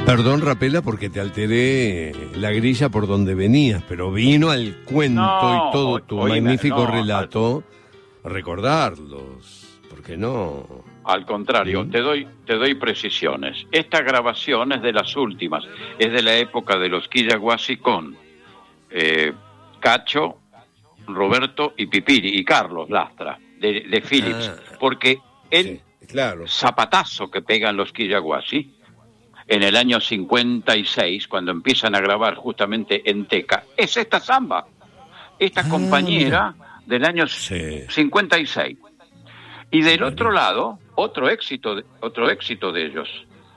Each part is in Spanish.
Perdón, Rapela, porque te alteré la grilla por donde venías, pero vino al cuento y todo tu magnífico relato recordarlos, ¿por qué no? Al contrario, te doy precisiones. Esta grabación es de las últimas, es de la época de los Quillaguasi con Cacho, Roberto y Pipiri y Carlos Lastra de Philips, porque el zapatazo que pegan los Quillaguasi en el año 56, cuando empiezan a grabar justamente en Teca, es esta samba, esta compañera del año 56. Y del otro lado, otro éxito de ellos,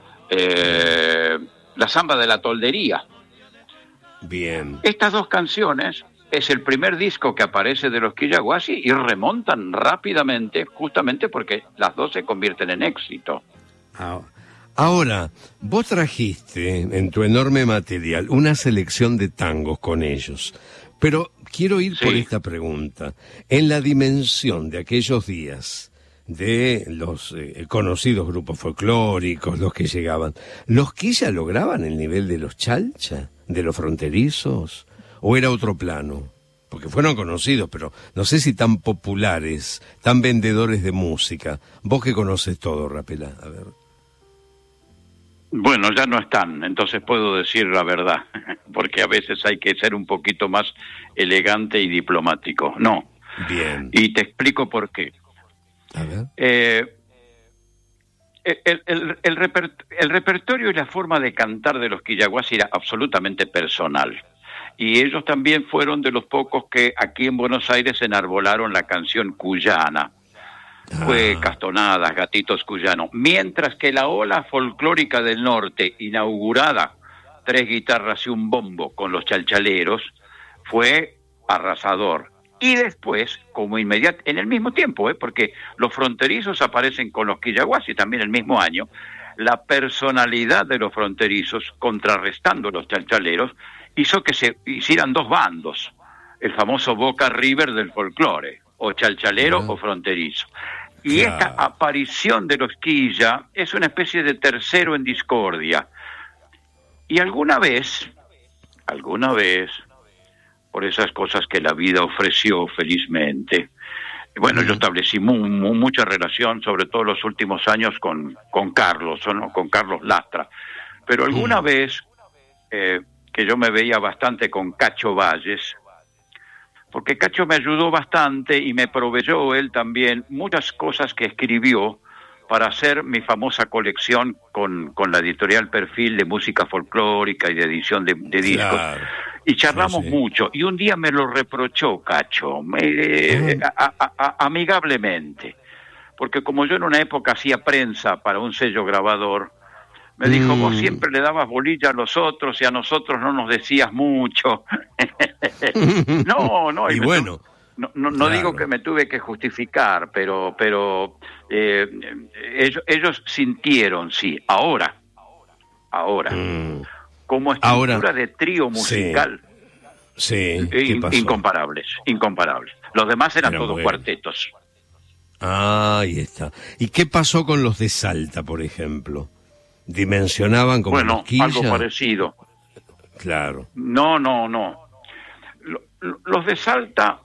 la samba de la toldería. Bien. Estas dos canciones es el primer disco que aparece de los Quillaguasi y remontan rápidamente, justamente porque las dos se convierten en éxito. Ahora, vos trajiste en tu enorme material una selección de tangos con ellos, pero quiero ir por esta pregunta. En la dimensión de aquellos días, de los conocidos grupos folclóricos, los que llegaban, ¿los Quilla lograban el nivel de los Chalcha, de los fronterizos, o era otro plano? Porque fueron conocidos, pero no sé si tan populares, tan vendedores de música. Vos que conoces todo, Rapela, a ver. Bueno, ya no están, entonces puedo decir la verdad, porque a veces hay que ser un poquito más elegante y diplomático. No. Bien. Y te explico por qué. A ver. El repertorio y la forma de cantar de los Quillaguasi era absolutamente personal. Y ellos también fueron de los pocos que aquí en Buenos Aires enarbolaron la canción cuyana. Fue Castonadas, Gatitos Cuyanos. Mientras que la ola folclórica del norte, inaugurada, 3 guitarras y un bombo con los chalchaleros, fue arrasador. Y después, como inmediato, en el mismo tiempo, porque los fronterizos aparecen con los Quillaguasi también el mismo año, la personalidad de los fronterizos, contrarrestando los chalchaleros, hizo que se hicieran dos bandos, el famoso Boca River del folclore, o chalchalero o fronterizo. Y esta aparición de los Quilla es una especie de tercero en discordia. Y alguna vez, por esas cosas que la vida ofreció felizmente, bueno, yo establecí mucha relación, sobre todo los últimos años, con Carlos, ¿no? Con Carlos Lastra. Pero alguna vez que yo me veía bastante con Cacho Valles, porque Cacho me ayudó bastante y me proveyó él también muchas cosas que escribió para hacer mi famosa colección con la editorial Perfil de música folclórica y de edición de discos. Y charlamos mucho. Y un día me lo reprochó Cacho, amigablemente. Porque como yo en una época hacía prensa para un sello grabador, me dijo, vos siempre le dabas bolilla a los otros y a nosotros no nos decías mucho. No, y bueno, no digo que me tuve que justificar, pero ellos sintieron, sí, ahora, como estructura de trío musical, incomparables. Los demás eran todos cuartetos. Ahí está. ¿Y qué pasó con los de Salta, por ejemplo? ¿Dimensionaban como los Quilla? Algo parecido. Claro. No. Los de Salta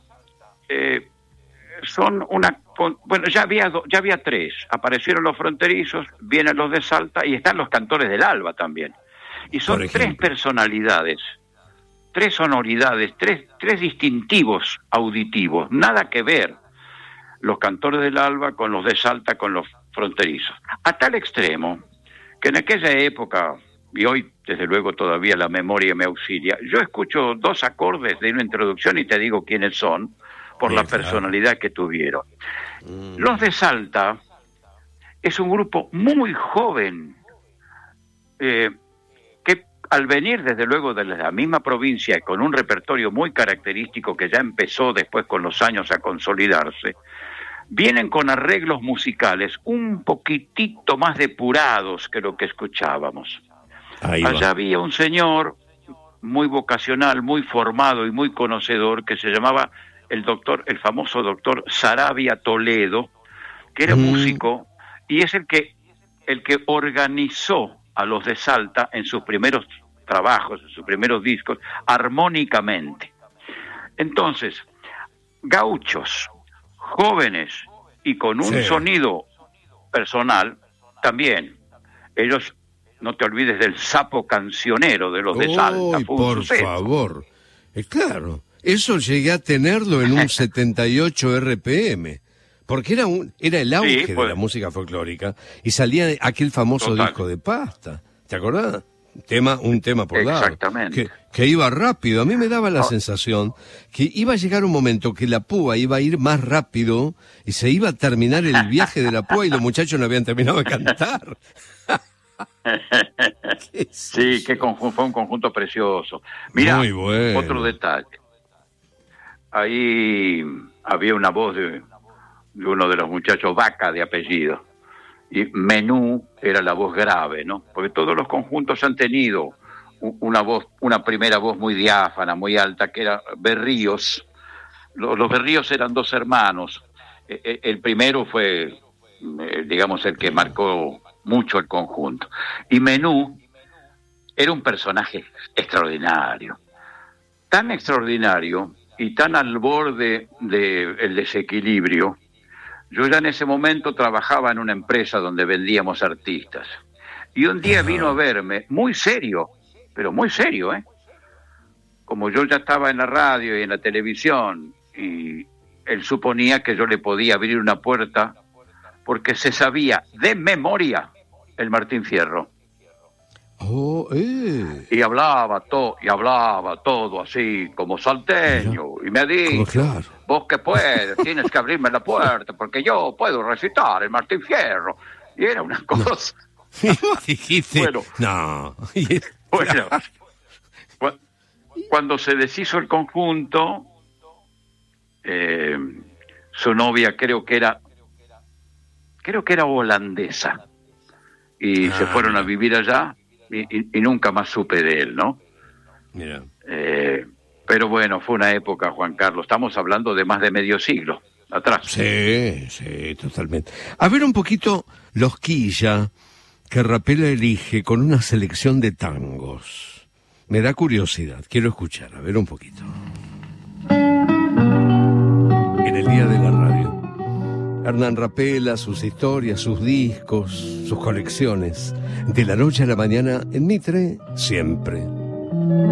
son una... Bueno, ya había 3. Aparecieron los fronterizos, vienen los de Salta y están los cantores del Alba también. Y son 3 personalidades, 3 sonoridades, 3 distintivos auditivos. Nada que ver los cantores del Alba con los de Salta, con los fronterizos. A tal extremo que en aquella época, y hoy desde luego todavía la memoria me auxilia, yo escucho 2 acordes de una introducción y te digo quiénes son, por la personalidad que tuvieron. Los de Salta es un grupo muy joven, que al venir desde luego de la misma provincia, con un repertorio muy característico que ya empezó después con los años a consolidarse, vienen con arreglos musicales un poquitito más depurados que lo que escuchábamos. Allá había un señor muy vocacional, muy formado y muy conocedor, que se llamaba el famoso doctor Saravia Toledo, que era músico y es el que organizó a los de Salta en sus primeros trabajos, en sus primeros discos, armónicamente. Entonces, gauchos, jóvenes y con un sonido personal, también. Ellos, no te olvides del sapo cancionero de los de Salta. Por favor. Claro, eso llegué a tenerlo en un 78 RPM. Porque era el auge de la música folclórica y salía aquel famoso disco de Pasta. ¿Te acordás? Un tema por lado. Exactamente. Que iba rápido. A mí me daba la sensación que iba a llegar un momento que la púa iba a ir más rápido y se iba a terminar el viaje de la púa y los muchachos no habían terminado de cantar. Sí, fue un conjunto precioso. Mira, muy bueno. Otro detalle. Ahí había una voz de uno de los muchachos, Vaca de apellido, y Menú era la voz grave, ¿no? Porque todos los conjuntos han tenido una primera voz muy diáfana, muy alta, que era Berríos. Los Berríos eran dos hermanos. El primero fue, digamos, el que marcó mucho el conjunto. Y Menú era un personaje extraordinario. Tan extraordinario y tan al borde del desequilibrio. Yo ya en ese momento trabajaba en una empresa donde vendíamos artistas. Y un día vino a verme, muy serio, pero muy serio, Como yo ya estaba en la radio y en la televisión, y él suponía que yo le podía abrir una puerta, porque se sabía de memoria el Martín Fierro. Y hablaba todo así, como salteño. Y me dijo, claro. Vos que puedes, tienes que abrirme la puerta, porque yo puedo recitar el Martín Fierro. Y era una cosa. Y vos dijiste, bueno, no. Bueno, cuando se deshizo el conjunto, su novia creo que era holandesa. Y se fueron a vivir allá. Y nunca más supe de él, ¿no? Mira. Pero bueno, fue una época, Juan Carlos. Estamos hablando de más de medio siglo atrás. Sí, totalmente. A ver un poquito los Quilla que Rapella elige con una selección de tangos. Me da curiosidad, quiero escuchar, a ver un poquito. En el día de la radio. Hernán Rapella, sus historias, sus discos, sus colecciones. De la noche a la mañana, en Mitre, siempre.